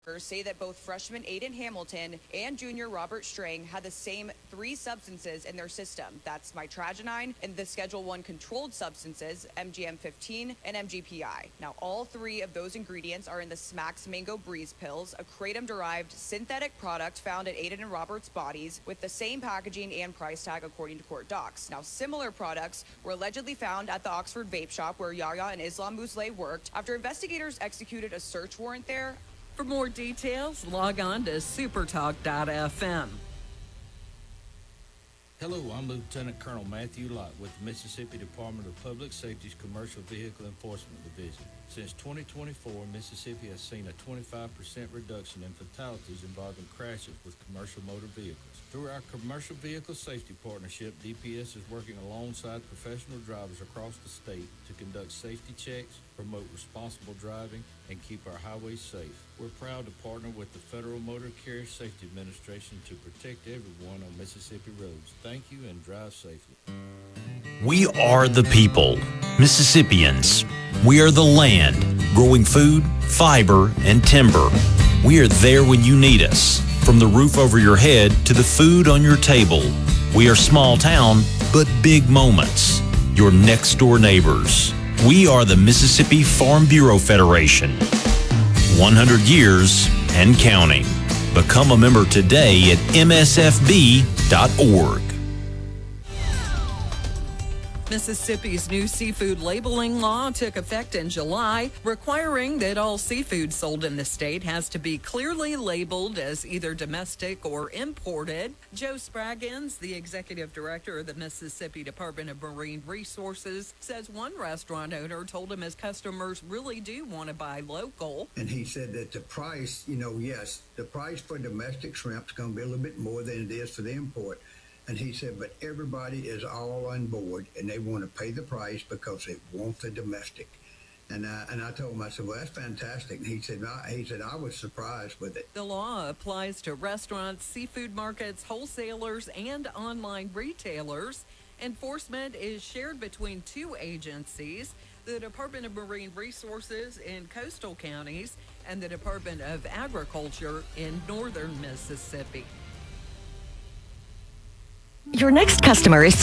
Say that both freshman Aiden Hamilton and junior Robert Strang had the same 3 substances in their system. That's mitragynine and the Schedule 1 controlled substances, MGM-15 and MGPI. Now, all 3 of those ingredients are in the Smacks Mango Breeze pills, a kratom-derived synthetic product found at Aiden and Robert's bodies with the same packaging and price tag according to court docs. Now, similar products were allegedly found at the Oxford Vape Shop where Yahya and Islam Musleh worked after investigators executed a search warrant there. For more details, log on to supertalk.fm. Hello, I'm Lieutenant Colonel Matthew Lott with the Mississippi Department of Public Safety's Commercial Vehicle Enforcement Division. Since 2024, Mississippi has seen a 25% reduction in fatalities involving crashes with commercial motor vehicles. Through our Commercial Vehicle Safety Partnership, DPS is working alongside professional drivers across the state to conduct safety checks, promote responsible driving, and keep our highways safe. We're proud to partner with the Federal Motor Carrier Safety Administration to protect everyone on Mississippi roads. Thank you and drive safely. We are the people, Mississippians. We are the land, growing food, fiber, and timber. We are there when you need us, from the roof over your head to the food on your table. We are small town, but big moments. Your next door neighbors. We are the Mississippi Farm Bureau Federation. 100 years and counting. Become a member today at msfb.org. Mississippi's new seafood labeling law took effect in July, requiring that all seafood sold in the state has to be clearly labeled as either domestic or imported. Joe Spraggins, the executive director of the Mississippi Department of Marine Resources, says one restaurant owner told him his customers really do want to buy local. And he said that the price, yes, the price for domestic shrimp is going to be a little bit more than it is for the import. And he said, but everybody is all on board and they want to pay the price because they want the domestic. And I told him, I said, well, that's fantastic. And he said, I was surprised with it. The law applies to restaurants, seafood markets, wholesalers, and online retailers. Enforcement is shared between 2 agencies, the Department of Marine Resources in coastal counties and the Department of Agriculture in northern Mississippi. Your next customer is